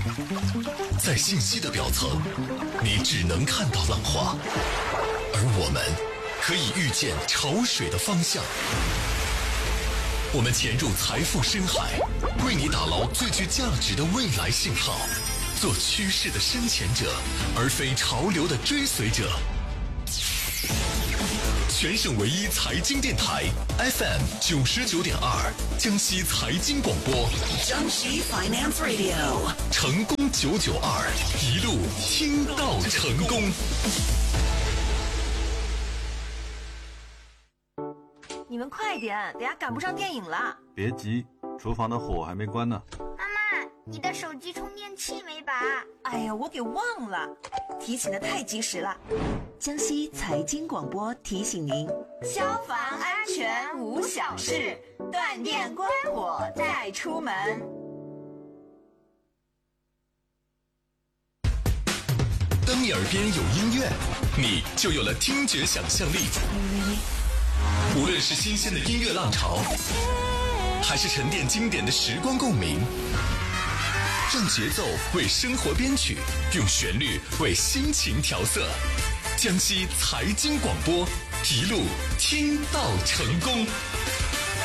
在信息的表层，你只能看到浪花，而我们可以预见潮水的方向。我们潜入财富深海，为你打捞最具价值的未来信号，做趋势的深潜者，而非潮流的追随者。全省唯一财经电台 FM 99.2，江西财经广播， 江西 Finance Radio， 成功992，一路听到成功。 你们快点，等下赶不上电影了。 别急，厨房的火还没关呢。 妈妈，你的手机充电器没拔？ 哎呀，我给忘了，提醒的太及时了。 江西财经广播提醒您： 消防安全无小事，断电关火再出门。 当你耳边有音乐，你就有了听觉想象力。无论是新鲜的音乐浪潮，还是沉淀经典的时光共鸣，让节奏为生活编曲，用旋律为心情调色。江西财经广播，一路听到成功。